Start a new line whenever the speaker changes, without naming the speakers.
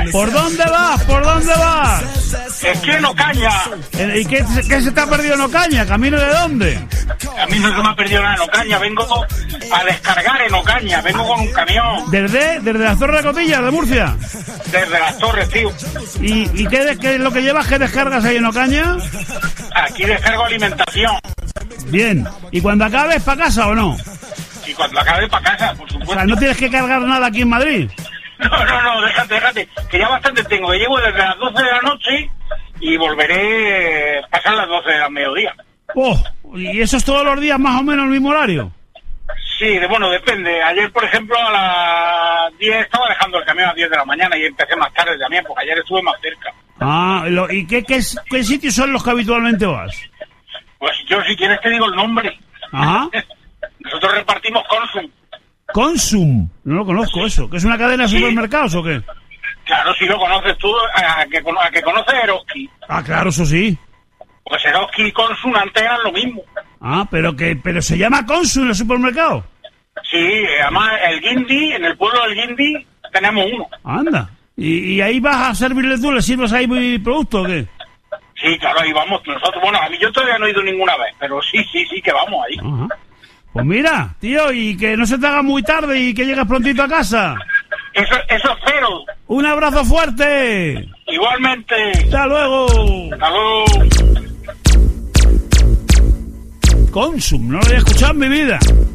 ¿Por dónde vas? ¿Por dónde vas?
Estoy en Ocaña.
¿Y qué se te ha perdido en Ocaña? ¿Camino de dónde?
A mí no se me ha perdido nada en Ocaña. Vengo a descargar en Ocaña. Vengo con un camión.
¿Desde las Torres de Cotillas, de Murcia?
Desde las Torres, tío.
¿Y qué es lo que llevas? ¿Qué descargas ahí en Ocaña?
Aquí descargo alimentación.
Bien. ¿Y cuando acabes, para casa o no?
Y cuando acabe, para casa, por supuesto.
O sea, ¿no tienes que cargar nada aquí en Madrid?
No, déjate. Que ya bastante tengo. Que llevo desde las 12 de la noche y volveré a pasar las 12 del mediodía.
Oh, ¿y eso es todos los días más o menos el mismo horario?
Sí, bueno, depende. Ayer, por ejemplo, a las 10 estaba dejando el camión a las 10 de la mañana y empecé más tarde también, porque ayer estuve más cerca.
Ah, ¿y qué sitios son los que habitualmente vas?
Pues yo, si quieres, te digo el nombre.
Ajá.
Nosotros repartimos Consum.
¿Consum? No lo conozco eso. ¿Que es una cadena de supermercados o qué?
Claro, si lo conoces tú, a que conoces Eroski.
Ah, claro, eso sí.
Pues Eroski y Consum antes eran lo mismo.
Ah, pero se llama Consum en el supermercado.
Sí, además el Guindy, en el pueblo del Guindy, tenemos uno.
Anda. ¿Y ahí vas a servirle tú? ¿Le sirves ahí mi producto o qué?
Sí, claro, ahí vamos nosotros. Bueno, a mí yo todavía no he ido ninguna vez, pero sí que vamos ahí.
Ajá. Pues mira, tío, y que no se te haga muy tarde y que llegues prontito a casa.
Eso espero.
¡Un abrazo fuerte!
Igualmente.
¡Hasta luego!
¡Hasta luego!
Consum, no lo había escuchado en mi vida.